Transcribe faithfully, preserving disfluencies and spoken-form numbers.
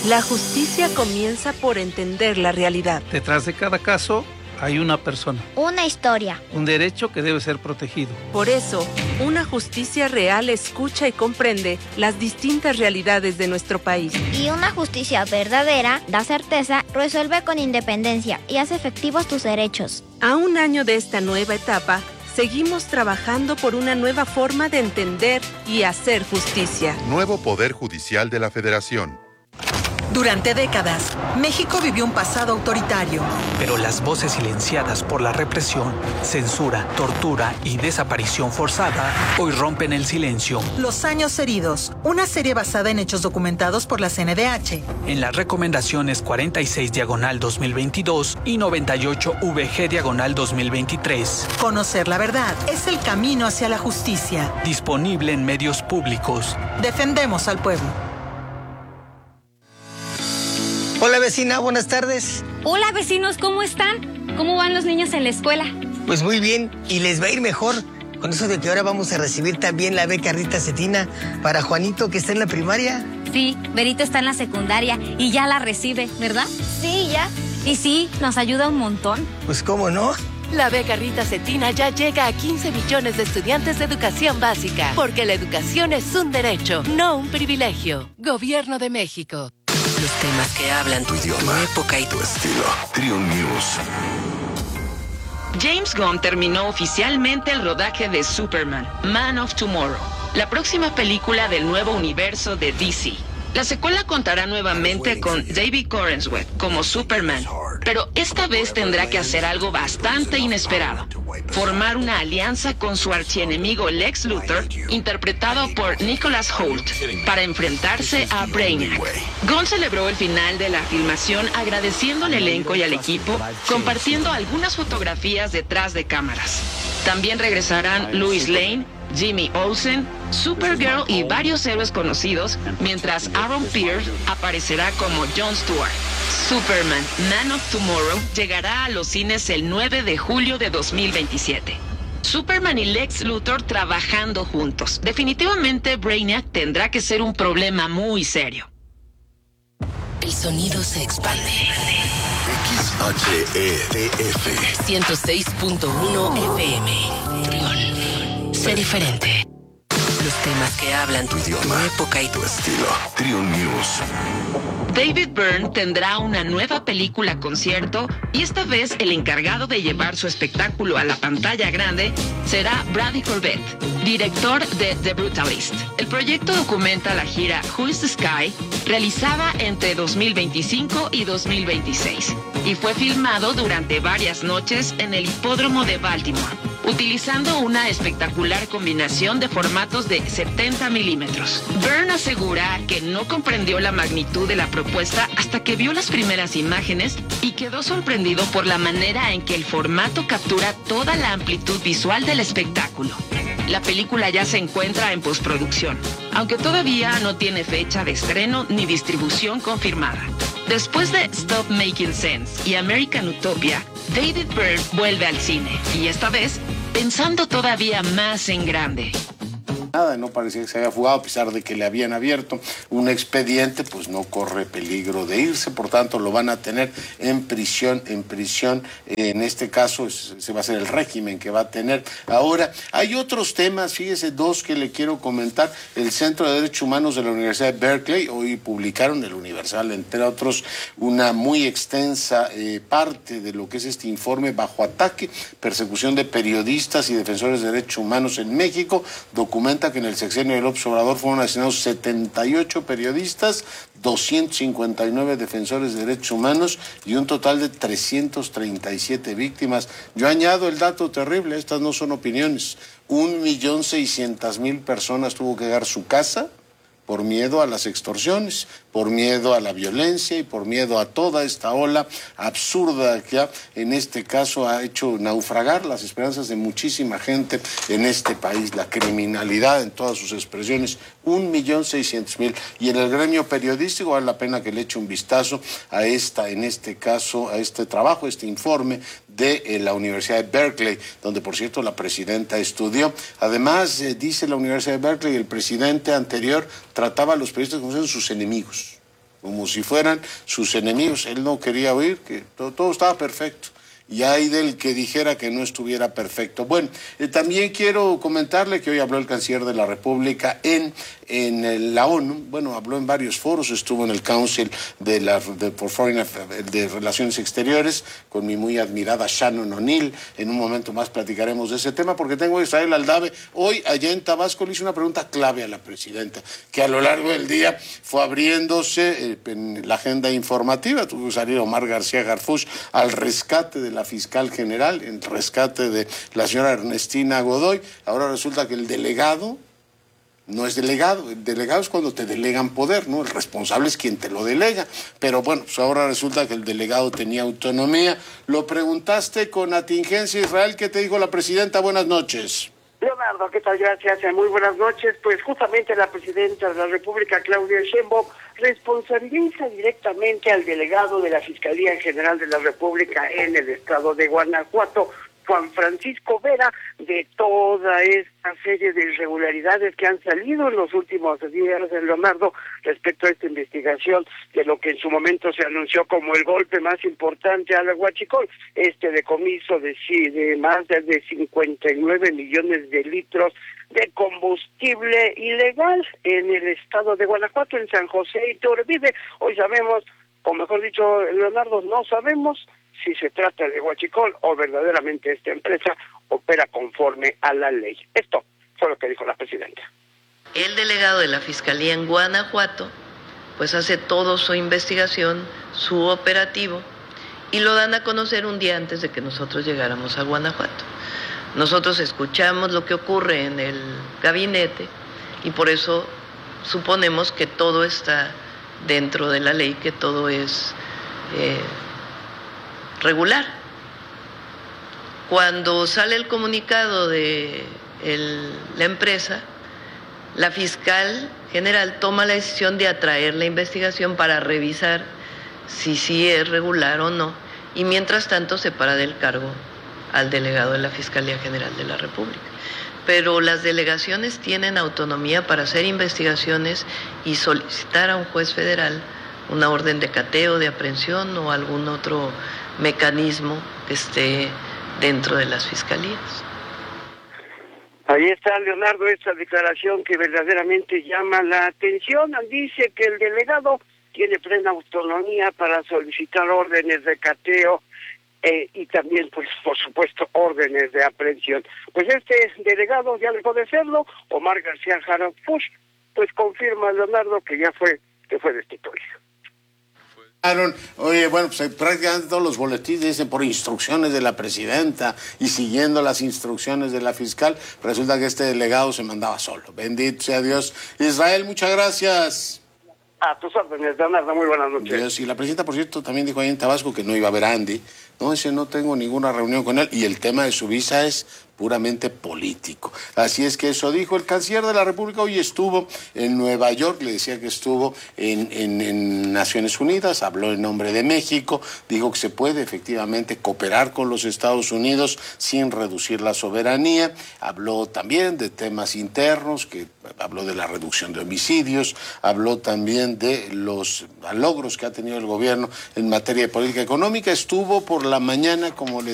La justicia comienza por entender la realidad. Detrás de cada caso hay una persona. Una historia. Un derecho que debe ser protegido. Por eso, una justicia real escucha y comprende las distintas realidades de nuestro país. Y una justicia verdadera da certeza, resuelve con independencia y hace efectivos tus derechos. A un año de esta nueva etapa, seguimos trabajando por una nueva forma de entender y hacer justicia. Nuevo Poder Judicial de la Federación. Durante décadas, México vivió un pasado autoritario. Pero las voces silenciadas por la represión, censura, tortura y desaparición forzada hoy rompen el silencio. Los años heridos, una serie basada en hechos documentados por la C N D H. En las recomendaciones cuarenta y seis diagonal dos mil veintidós y noventa y ocho V G diagonal dos mil veintitrés. Conocer la verdad es el camino hacia la justicia. Disponible en medios públicos. Defendemos al pueblo. Hola vecina, buenas tardes. Hola vecinos, ¿cómo están? ¿Cómo van los niños en la escuela? Pues muy bien, y les va a ir mejor. Con eso de que ahora vamos a recibir también la beca Rita Cetina para Juanito, que está en la primaria. Sí, Berito está en la secundaria y ya la recibe, ¿verdad? Sí, ya. Y sí, nos ayuda un montón. Pues cómo no. La beca Rita Cetina ya llega a quince millones de estudiantes de educación básica, porque la educación es un derecho, no un privilegio. Gobierno de México. Los temas que hablan tu idioma, tu época y tu estilo. Trio News. James Gunn terminó oficialmente el rodaje de Superman, Man of Tomorrow, la próxima película del nuevo universo de D C. La secuela contará nuevamente con David Corenswet como Superman, pero esta vez tendrá que hacer algo bastante inesperado: formar una alianza con su archienemigo Lex Luthor, interpretado por Nicholas Hoult, para enfrentarse a Brainiac. Gunn celebró el final de la filmación agradeciendo al elenco y al equipo, compartiendo algunas fotografías detrás de cámaras. También regresarán Lois Lane, Jimmy Olsen, Supergirl y varios héroes conocidos, mientras Aaron Pierce aparecerá como Jon Stewart. Superman, Man of Tomorrow llegará a los cines el nueve de julio de dos mil veintisiete. Superman y Lex Luthor trabajando juntos. Definitivamente Brainiac tendrá que ser un problema muy serio. El sonido se expande. X H E T F ciento seis punto uno F M. Trión. Sé diferente. Los temas que hablan tu idioma, tu época y tu estilo. Trio News. David Byrne tendrá una nueva película concierto y esta vez el encargado de llevar su espectáculo a la pantalla grande será Brady Corbett, director de The Brutalist. El proyecto documenta la gira Who is the Sky, realizada entre dos mil veinticinco y dos mil veintiséis, y fue filmado durante varias noches en el hipódromo de Baltimore, utilizando una espectacular combinación de formatos de setenta milímetros. Byrne asegura que no comprendió la magnitud de la propuesta hasta que vio las primeras imágenes y quedó sorprendido por la manera en que el formato captura toda la amplitud visual del espectáculo. La película ya se encuentra en postproducción, aunque todavía no tiene fecha de estreno ni distribución confirmada. Después de Stop Making Sense y American Utopia, David Byrne vuelve al cine, y esta vez pensando todavía más en grande. Nada, no parecía que se había fugado, a pesar de que le habían abierto un expediente, pues no corre peligro de irse, por tanto lo van a tener en prisión, en prisión, en este caso se va a ser el régimen que va a tener. Ahora, hay otros temas, fíjese, dos que le quiero comentar. El Centro de Derechos Humanos de la Universidad de Berkeley, hoy publicaron el Universal, entre otros, una muy extensa eh, parte de lo que es este informe Bajo Ataque, persecución de periodistas y defensores de derechos humanos en México. Documenta que en el sexenio de López Obrador fueron asesinados setenta y ocho periodistas, doscientos cincuenta y nueve defensores de derechos humanos y un total de trescientas treinta y siete víctimas. Yo añado el dato terrible, estas no son opiniones. Un millón seiscientas mil personas tuvo que dejar su casa por miedo a las extorsiones, por miedo a la violencia y por miedo a toda esta ola absurda que ha, en este caso ha hecho naufragar las esperanzas de muchísima gente en este país, la criminalidad en todas sus expresiones, un millón seiscientos mil. Y en el gremio periodístico vale la pena que le eche un vistazo a esta, en este caso, a este trabajo, este informe de eh, la Universidad de Berkeley, donde por cierto la presidenta estudió. Además, eh, dice la Universidad de Berkeley, el presidente anterior trataba a los periodistas como si fueran sus enemigos. como si fueran sus enemigos. Él no quería oír que todo, todo estaba perfecto. Y hay del que dijera que no estuviera perfecto. Bueno, eh, también quiero comentarle que hoy habló el canciller de la República en, en la ONU. Bueno, habló en varios foros, estuvo en el Council de, la, de, for Foreign, de Relaciones Exteriores con mi muy admirada Shannon O'Neill. En un momento más platicaremos de ese tema porque tengo a Israel Aldave. Hoy allá en Tabasco le hizo una pregunta clave a la presidenta, que a lo largo del día fue abriéndose eh, en la agenda informativa. Tuvo que salir Omar García Harfuch al rescate de la la fiscal general, el rescate de la señora Ernestina Godoy. Ahora resulta que el delegado no es delegado, el delegado es cuando te delegan poder, ¿no? El responsable es quien te lo delega, pero bueno, pues ahora resulta que el delegado tenía autonomía. Lo preguntaste con atingencia, Israel, ¿qué te dijo la presidenta? Buenas noches. Leonardo, ¿qué tal? Gracias, muy buenas noches. Pues justamente la presidenta de la República, Claudia Sheinbaum, responsabiliza directamente al delegado de la Fiscalía General de la República en el estado de Guanajuato, Juan Francisco Vera, de toda esta serie de irregularidades que han salido en los últimos días de Leonardo respecto a esta investigación de lo que en su momento se anunció como el golpe más importante a la Huachicol, este decomiso de, de más de cincuenta y nueve millones de litros de combustible ilegal en el estado de Guanajuato, en San José Iturbide. Hoy sabemos, o mejor dicho, Leonardo, no sabemos si se trata de Huachicol o verdaderamente esta empresa opera conforme a la ley. Esto fue lo que dijo la presidenta. El delegado de la Fiscalía en Guanajuato pues hace todo su investigación, su operativo, y lo dan a conocer un día antes de que nosotros llegáramos a Guanajuato. Nosotros escuchamos lo que ocurre en el gabinete y por eso suponemos que todo está dentro de la ley, que todo es eh, regular. Cuando sale el comunicado de el, la empresa, la fiscal general toma la decisión de atraer la investigación para revisar si sí es regular o no, y mientras tanto se para del cargo al delegado de la Fiscalía General de la República. Pero las delegaciones tienen autonomía para hacer investigaciones y solicitar a un juez federal una orden de cateo, de aprehensión o algún otro mecanismo que esté dentro de las fiscalías. Ahí está, Leonardo, esta declaración que verdaderamente llama la atención. Dice que el delegado tiene plena autonomía para solicitar órdenes de cateo eh, y también, pues, por supuesto, órdenes de aprehensión. Pues este delegado ya dejó de serlo, Omar García Harfuch, pues confirma, Leonardo, que ya fue, que fue destituido. Oye, bueno, pues prácticamente todos los boletines dicen por instrucciones de la presidenta y siguiendo las instrucciones de la fiscal, resulta que este delegado se mandaba solo. Bendito sea Dios. Israel, muchas gracias. A tus órdenes, Leonardo, muy buenas noches. Dios, y la presidenta, por cierto, también dijo ahí en Tabasco que no iba a ver a Andy. No, dice, no tengo ninguna reunión con él y el tema de su visa es puramente político. Así es que eso dijo el canciller de la República. Hoy estuvo en Nueva York, le decía que estuvo en, en, en Naciones Unidas, habló en nombre de México, dijo que se puede efectivamente cooperar con los Estados Unidos sin reducir la soberanía, habló también de temas internos, que habló de la reducción de homicidios, habló también de los logros que ha tenido el gobierno en materia de política económica, estuvo por la mañana, como le